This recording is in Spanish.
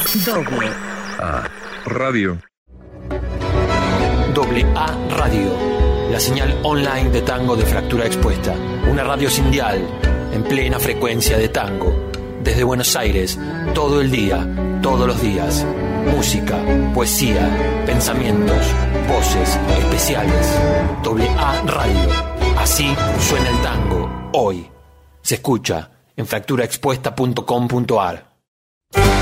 Doble A Radio. Doble A Radio, la señal online de tango de Fractura Expuesta. Una radio sin dial, en plena frecuencia de tango. Desde Buenos Aires, todo el día, todos los días. Música, poesía, pensamientos, voces especiales. Doble A Radio. Así suena el tango hoy. Se escucha en fracturaexpuesta.com.ar.